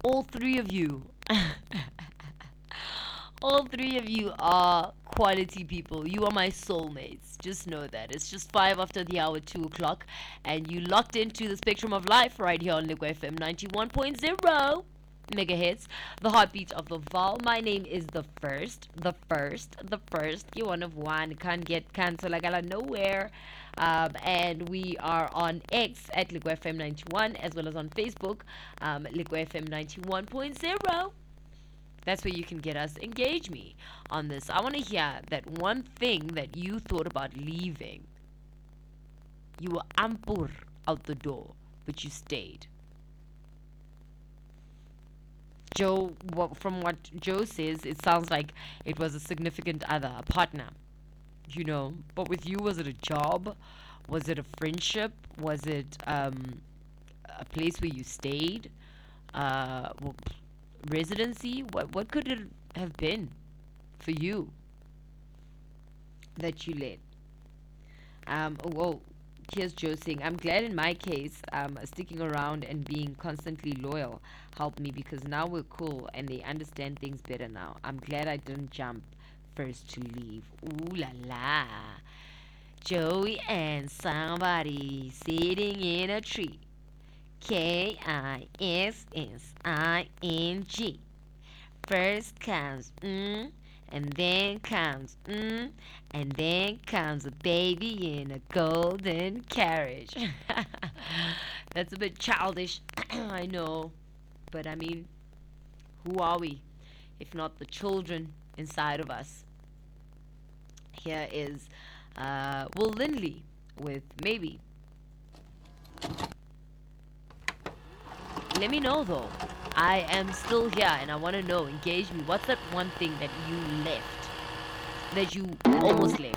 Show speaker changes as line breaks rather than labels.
all three of you, all three of you are quality people. You are my soulmates. Just know that. It's just 5 after the hour, 2 o'clock, and you locked into the spectrum of life right here on Liquid FM 91.0 megahertz, the heartbeat of the Val. My name is the first. You one of one. Can't get cancelled like nowhere. And we are on X at Liquid FM 91 as well as on Facebook, Liquid FM 91.0. That's where you can get us. Engage me on this. I want to hear that one thing that you thought about leaving. You were ampur out the door, but you stayed. Joe, from what Joe says, it sounds like it was a significant other, a partner, But with you, was it a job? Was it a friendship? Was it a place where you stayed? Well, residency? What could it have been for you that you let? Well, here's Joe saying, I'm glad in my case, sticking around and being constantly loyal helped me because now we're cool and they understand things better now. I'm glad I didn't jump first to leave. Ooh la la. Joey and somebody sitting in a tree. KISSING. First comes and then comes and then comes a baby in a golden carriage. That's a bit childish, I know. But I mean, who are we if not the children inside of us? Here is Will Lindley with Maybe. Let me know though. I am still here and I want to know. Engage me. What's that one thing that you left? That you almost left?